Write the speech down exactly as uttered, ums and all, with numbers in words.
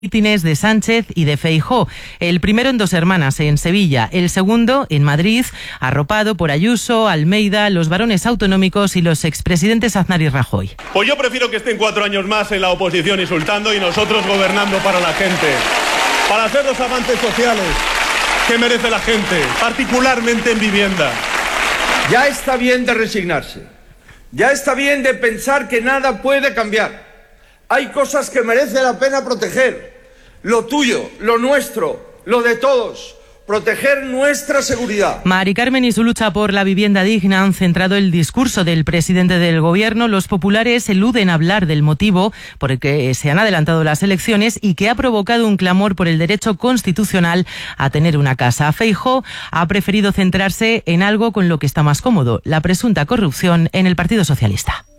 mítines de Sánchez y de Feijóo. El primero en Dos Hermanas, en Sevilla. El segundo en Madrid, arropado por Ayuso, Almeida, los varones autonómicos y los expresidentes Aznar y Rajoy. Pues yo prefiero que estén cuatro años más en la oposición insultando y nosotros gobernando para la gente. Para hacer los avances sociales que merece la gente, particularmente en vivienda. Ya está bien de resignarse. Ya está bien de pensar que nada puede cambiar. Hay cosas que merece la pena proteger. Lo tuyo, lo nuestro, lo de todos. Proteger nuestra seguridad. Mari Carmen y su lucha por la vivienda digna han centrado el discurso del presidente del gobierno. Los populares eluden hablar del motivo por el que se han adelantado las elecciones y que ha provocado un clamor por el derecho constitucional a tener una casa. Feijóo ha preferido centrarse en algo con lo que está más cómodo, la presunta corrupción en el Partido Socialista.